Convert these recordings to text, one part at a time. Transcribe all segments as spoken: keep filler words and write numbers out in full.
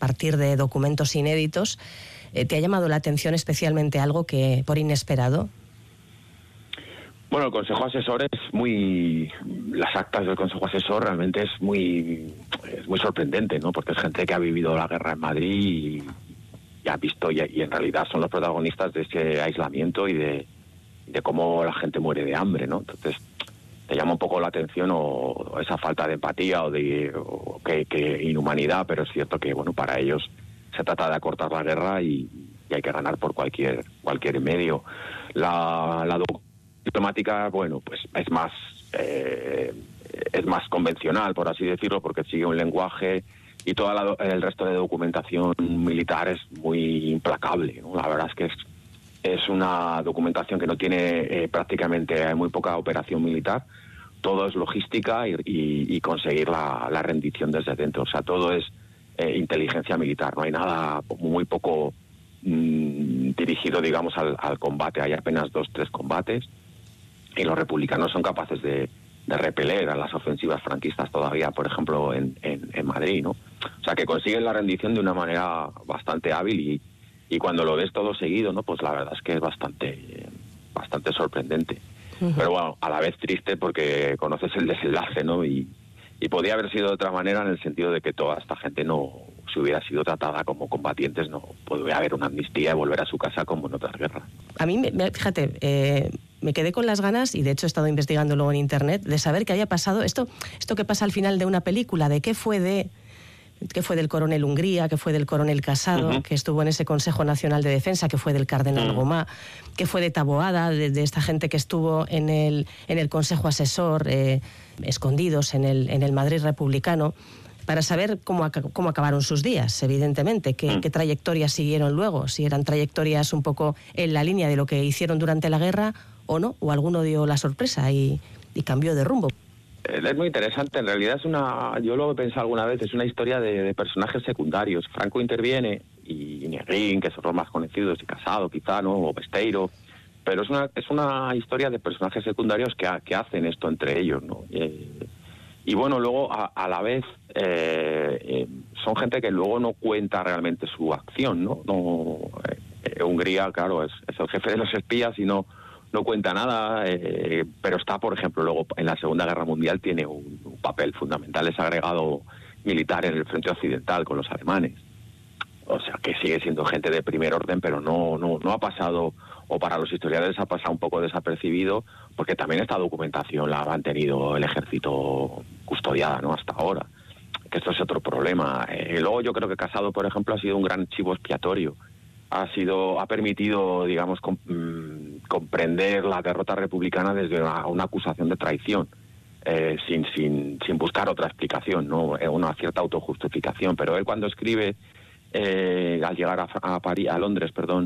partir de documentos inéditos. Eh, ¿Te ha llamado la atención especialmente algo que por inesperado? Bueno, el Consejo Asesor es muy... Las actas del Consejo Asesor realmente es muy es muy sorprendente, ¿no? Porque es gente que ha vivido la guerra en Madrid y, y ha visto, y, y en realidad son los protagonistas de ese aislamiento y de, de cómo la gente muere de hambre, ¿no? Entonces, te llama un poco la atención o, o esa falta de empatía o de o que, que inhumanidad, pero es cierto que, bueno, para ellos se trata de acortar la guerra y, y hay que ganar por cualquier cualquier medio. La, la diplomática, bueno, pues es más eh, es más convencional, por así decirlo, porque sigue un lenguaje y todo la, el resto de documentación militar es muy implacable, ¿no? La verdad es que es, es una documentación que no tiene eh, prácticamente muy poca operación militar, todo es logística y, y, y conseguir la, la rendición desde dentro, o sea, todo es eh, inteligencia militar, no hay nada, muy poco mmm, dirigido, digamos, al, al combate, hay apenas dos, tres combates, y los republicanos son capaces de, de repeler a las ofensivas franquistas todavía, por ejemplo, en, en, en Madrid, ¿no? O sea, que consiguen la rendición de una manera bastante hábil y, y cuando lo ves todo seguido, ¿no? Pues la verdad es que es bastante, bastante sorprendente. Uh-huh. Pero bueno, a la vez triste porque conoces el desenlace, ¿no? Y, y podía haber sido de otra manera en el sentido de que toda esta gente no, si hubiera sido tratada como combatientes, no podría haber una amnistía y volver a su casa como en otras guerras. A mí, me, fíjate, eh, me quedé con las ganas, y de hecho he estado investigando luego en internet, de saber qué había pasado, esto, esto que pasa al final de una película, de qué fue de... que fue del coronel Hungría, que fue del coronel Casado, uh-huh. que estuvo en ese Consejo Nacional de Defensa, que fue del cardenal uh-huh. Gomá, que fue de Taboada, de, de esta gente que estuvo en el, en el Consejo Asesor, eh, escondidos en el, en el Madrid republicano, para saber cómo, cómo acabaron sus días, evidentemente, qué, uh-huh. qué trayectorias siguieron luego, si eran trayectorias un poco en la línea de lo que hicieron durante la guerra o no, o alguno dio la sorpresa y, y cambió de rumbo. Es muy interesante, en realidad es una, yo lo he pensado alguna vez, es una historia de, de personajes secundarios. Franco interviene y Negrín, que son los más conocidos, y Casado quizá, ¿no? O Besteiro, pero es una es una historia de personajes secundarios que, que hacen esto entre ellos, ¿no? Eh, y bueno, luego a, a la vez eh, eh, son gente que luego no cuenta realmente su acción, ¿no? no eh, Hungría, claro, es, es el jefe de los espías y no no cuenta nada, eh, pero está, por ejemplo, luego en la Segunda Guerra Mundial tiene un, un papel fundamental, es agregado militar en el frente occidental con los alemanes. O sea, que sigue siendo gente de primer orden, pero no no no ha pasado, o para los historiadores ha pasado un poco desapercibido, porque también esta documentación la ha mantenido el ejército custodiada, ¿no? Hasta ahora. Que esto es otro problema. Eh, luego yo creo que Casado, por ejemplo, ha sido un gran chivo expiatorio. Ha sido, ha permitido, digamos, com, mmm, comprender la derrota republicana desde una, una acusación de traición, eh, sin, sin, sin buscar otra explicación, ¿no? Una cierta autojustificación. Pero él cuando escribe, eh, al llegar a, a París, a Londres, perdón,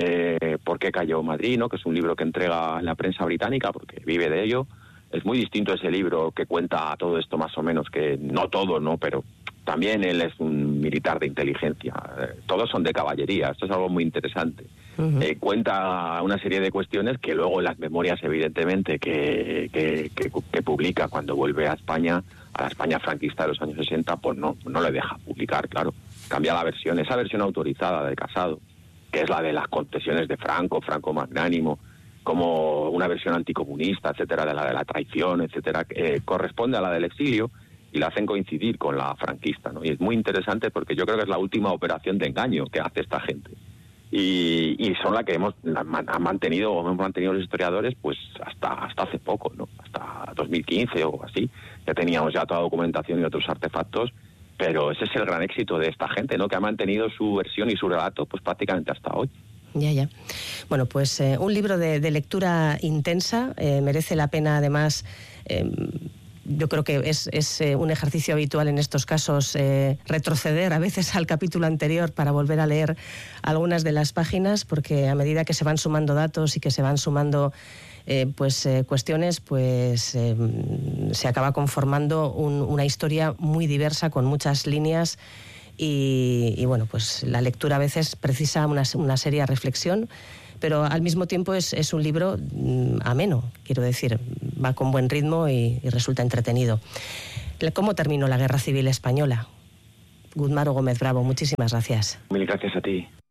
eh, ¿por qué cayó Madrid?, ¿no? Que es un libro que entrega la prensa británica, porque vive de ello. Es muy distinto ese libro que cuenta todo esto más o menos, que no todo, ¿no? Pero también él es un militar de inteligencia. Eh, todos son de caballería. Esto es algo muy interesante. Uh-huh. Eh, cuenta una serie de cuestiones que luego en las memorias, evidentemente, que, que, que, que publica cuando vuelve a España, a la España franquista de los años sesenta, pues no, no le deja publicar, claro. Cambia la versión. Esa versión autorizada de Casado, que es la de las concesiones de Franco, Franco magnánimo, como una versión anticomunista, etcétera, de la de la traición, etcétera, que eh, corresponde a la del exilio, y la hacen coincidir con la franquista, ¿no? Y es muy interesante porque yo creo que es la última operación de engaño que hace esta gente. Y, y son la que hemos la, han mantenido, o hemos mantenido los historiadores, pues hasta hasta hace poco, ¿no? Hasta dos mil quince o así. Ya teníamos ya toda documentación y otros artefactos, pero ese es el gran éxito de esta gente, ¿no? Que ha mantenido su versión y su relato, pues prácticamente hasta hoy. Ya, ya. Bueno, pues eh, un libro de, de lectura intensa, eh, merece la pena además... Eh, Yo creo que es, es eh, un ejercicio habitual en estos casos eh, retroceder a veces al capítulo anterior para volver a leer algunas de las páginas, porque a medida que se van sumando datos y que se van sumando eh, pues eh, cuestiones, pues eh, se acaba conformando un, una historia muy diversa con muchas líneas y, y bueno, pues la lectura a veces precisa una, una seria reflexión, pero al mismo tiempo es, es un libro mmm, ameno, quiero decir, va con buen ritmo y, y resulta entretenido. ¿Cómo terminó la Guerra Civil Española? Gudmaro Gómez Bravo, muchísimas gracias. Mil gracias a ti.